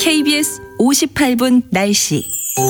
KBS 58분 날씨.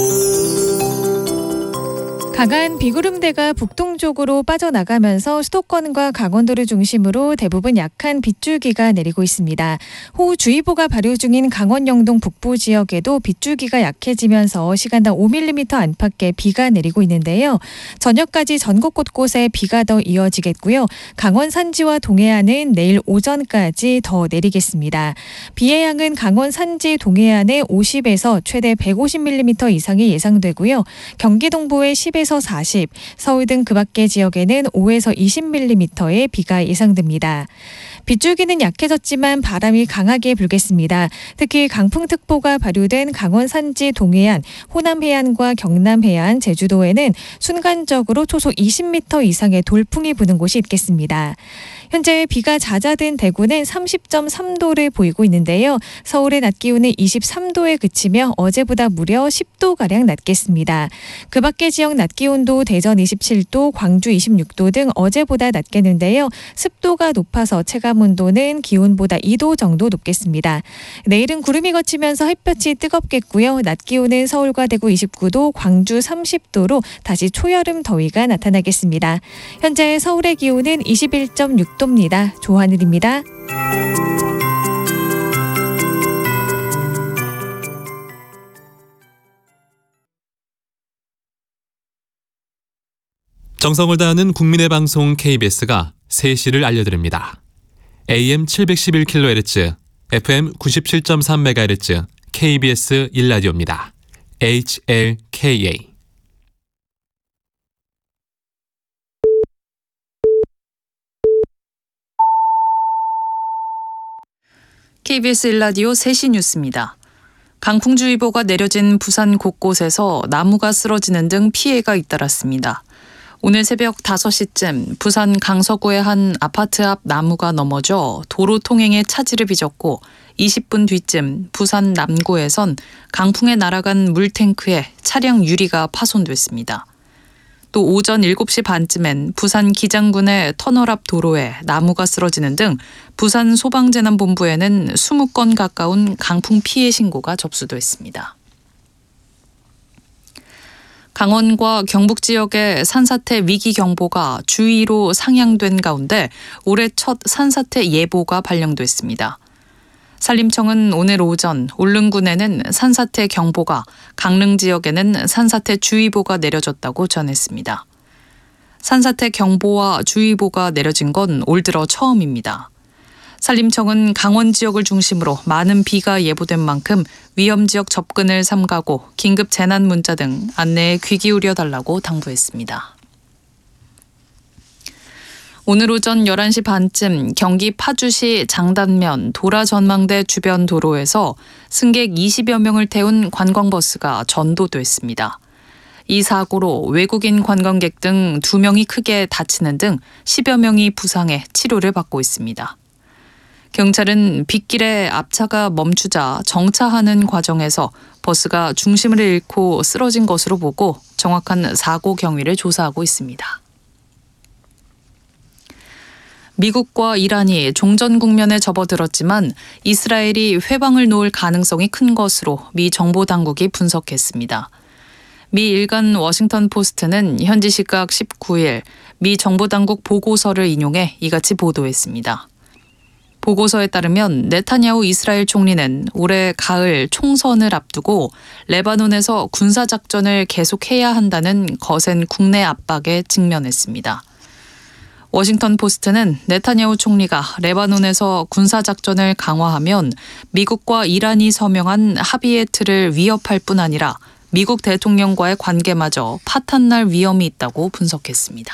강한 비구름대가 북동쪽으로 빠져나가면서 수도권과 강원도를 중심으로 대부분 약한 빗줄기가 내리고 있습니다. 호우주의보가 발효 중인 강원 영동 북부 지역에도 빗줄기가 약해지면서 시간당 5mm 안팎의 비가 내리고 있는데요. 저녁까지 전국 곳곳에 비가 더 이어지겠고요. 강원 산지와 동해안은 내일 오전까지 더 내리겠습니다. 비의 양은 강원 산지 동해안에 50에서 최대 150mm 이상이 예상되고요. 경기 동부에 10에서 40, 서울 등 그 밖의 지역에는 5에서 20mm의 비가 예상됩니다. 빗줄기는 약해졌지만 바람이 강하게 불겠습니다. 특히 강풍특보가 발효된 강원 산지 동해안, 호남 해안과 경남 해안, 제주도에는 순간적으로 초속 20m 이상의 돌풍이 부는 곳이 있겠습니다. 현재 비가 잦아든 대구는 30.3도를 보이고 있는데요. 서울의 낮 기온은 23도에 그치며 어제보다 무려 10도가량 낮겠습니다. 그 밖의 지역 낮 기온도 대전 27도, 광주 26도 등 어제보다 낮겠는데요. 습도가 높아서 체감온도는 기온보다 2도 정도 높겠습니다. 내일은 구름이 걷히면서 햇볕이 뜨겁겠고요. 낮 기온은 서울과 대구 29도, 광주 30도로 다시 초여름 더위가 나타나겠습니다. 현재 서울의 기온은 21.6도입니다. 조하늘입니다. 정성을 다하는 국민의 방송 KBS가 3시를 알려드립니다. AM 711kHz, FM 97.3MHz, KBS 1라디오입니다. HLKA. KBS 1라디오 3시 뉴스입니다. 강풍주의보가 내려진 부산 곳곳에서 나무가 쓰러지는 등 피해가 잇따랐습니다. 오늘 새벽 5시쯤 부산 강서구의 한 아파트 앞 나무가 넘어져 도로 통행에 차질을 빚었고 20분 뒤쯤 부산 남구에선 강풍에 날아간 물탱크에 차량 유리가 파손됐습니다. 또 오전 7시 반쯤엔 부산 기장군의 터널 앞 도로에 나무가 쓰러지는 등 부산 소방재난본부에는 20건 가까운 강풍 피해 신고가 접수됐습니다. 강원과 경북 지역의 산사태 위기경보가 주의로 상향된 가운데 올해 첫 산사태 예보가 발령됐습니다. 산림청은 오늘 오전 울릉군에는 산사태 경보가, 강릉 지역에는 산사태 주의보가 내려졌다고 전했습니다. 산사태 경보와 주의보가 내려진 건 올 들어 처음입니다. 산림청은 강원 지역을 중심으로 많은 비가 예보된 만큼 위험 지역 접근을 삼가고 긴급 재난 문자 등 안내에 귀 기울여 달라고 당부했습니다. 오늘 오전 11시 반쯤 경기 파주시 장단면 도라전망대 주변 도로에서 승객 20여 명을 태운 관광버스가 전도됐습니다. 이 사고로 외국인 관광객 등 2명이 크게 다치는 등 10여 명이 부상해 치료를 받고 있습니다. 경찰은 빗길에 앞차가 멈추자 정차하는 과정에서 버스가 중심을 잃고 쓰러진 것으로 보고 정확한 사고 경위를 조사하고 있습니다. 미국과 이란이 종전 국면에 접어들었지만 이스라엘이 회방을 놓을 가능성이 큰 것으로 미 정보당국이 분석했습니다. 미 일간 워싱턴 포스트는 현지 시각 19일 미 정보당국 보고서를 인용해 이같이 보도했습니다. 보고서에 따르면 네타냐후 이스라엘 총리는 올해 가을 총선을 앞두고 레바논에서 군사작전을 계속해야 한다는 거센 국내 압박에 직면했습니다. 워싱턴 포스트는 네타냐후 총리가 레바논에서 군사작전을 강화하면 미국과 이란이 서명한 합의의 틀을 위협할 뿐 아니라 미국 대통령과의 관계마저 파탄날 위험이 있다고 분석했습니다.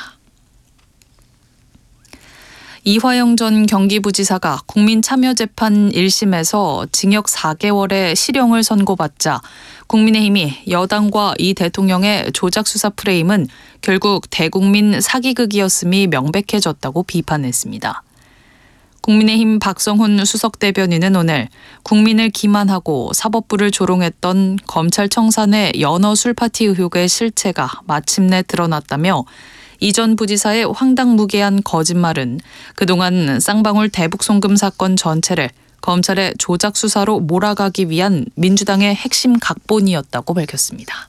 이화영 전 경기부지사가 국민참여재판 1심에서 징역 4개월의 실형을 선고받자 국민의힘이 여당과 이 대통령의 조작수사 프레임은 결국 대국민 사기극이었음이 명백해졌다고 비판했습니다. 국민의힘 박성훈 수석대변인은 오늘 국민을 기만하고 사법부를 조롱했던 검찰 청산의 연어 술파티 의혹의 실체가 마침내 드러났다며 이 전 부지사의 황당무계한 거짓말은 그동안 쌍방울 대북송금 사건 전체를 검찰의 조작 수사로 몰아가기 위한 민주당의 핵심 각본이었다고 밝혔습니다.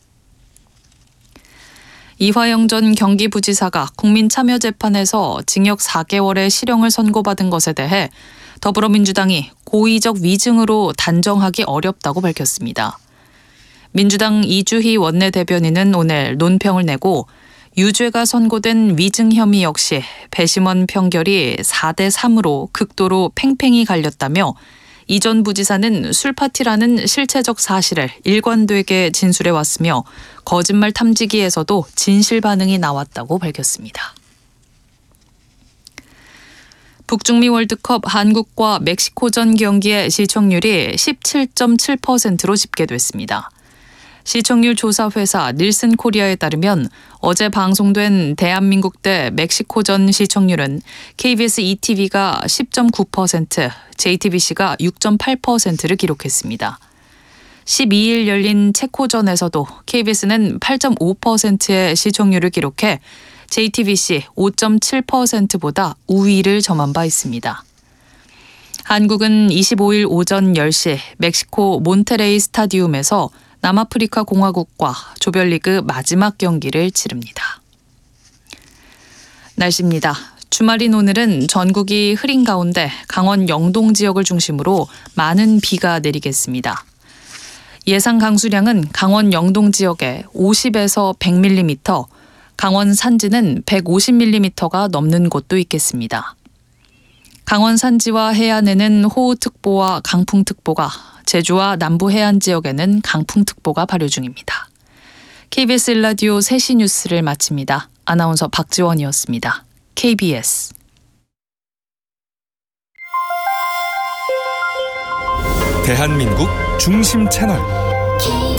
이화영 전 경기부지사가 국민참여재판에서 징역 4개월의 실형을 선고받은 것에 대해 더불어민주당이 고의적 위증으로 단정하기 어렵다고 밝혔습니다. 민주당 이주희 원내대변인은 오늘 논평을 내고 유죄가 선고된 위증 혐의 역시 배심원 판결이 4대3으로 극도로 팽팽히 갈렸다며 이 전 부지사는 술파티라는 실체적 사실을 일관되게 진술해왔으며 거짓말 탐지기에서도 진실 반응이 나왔다고 밝혔습니다. 북중미 월드컵 한국과 멕시코전 경기의 시청률이 17.7%로 집계됐습니다. 시청률 조사 회사 닐슨 코리아에 따르면 어제 방송된 대한민국 대 멕시코전 시청률은 KBS ETV가 10.9%, JTBC가 6.8%를 기록했습니다. 12일 열린 체코전에서도 KBS는 8.5%의 시청률을 기록해 JTBC 5.7%보다 우위를 점한 바 있습니다. 한국은 25일 오전 10시 멕시코 몬테레이 스타디움에서 남아프리카 공화국과 조별리그 마지막 경기를 치릅니다. 날씨입니다. 주말인 오늘은 전국이 흐린 가운데 강원 영동 지역을 중심으로 많은 비가 내리겠습니다. 예상 강수량은 강원 영동 지역에 50에서 100mm, 강원 산지는 150mm가 넘는 곳도 있겠습니다. 강원 산지와 해안에는 호우특보와 강풍특보가, 제주와 남부 해안 지역에는 강풍특보가 발효 중입니다. KBS 1라디오 3시 뉴스를 마칩니다. 아나운서 박지원이었습니다. KBS 대한민국 중심 채널